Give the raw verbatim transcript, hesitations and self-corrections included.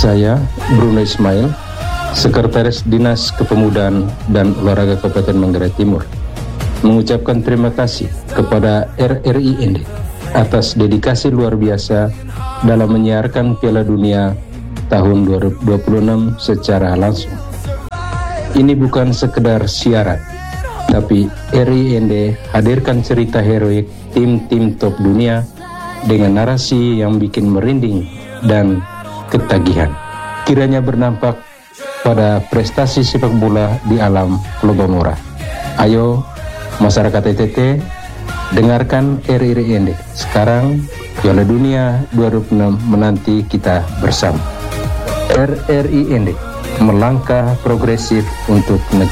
Saya, Bruno Ismail, Sekretaris Dinas Kepemudaan dan Olahraga Kabupaten Manggarai Timur, mengucapkan terima kasih kepada R R I N D atas dedikasi luar biasa dalam menyiarkan Piala Dunia tahun dua ribu dua puluh enam secara langsung. Ini bukan sekedar siaran, tapi R I N D hadirkan cerita heroik tim-tim top dunia dengan narasi yang bikin merinding dan ketagihan. Kiranya berdampak pada prestasi sepak bola di alam Lobang Murah. Ayo masyarakat E T T, dengarkan R R I N D. Sekarang Piala Dunia dua ribu dua puluh enam menanti kita bersama. R R I N D melangkah progresif untuk negara.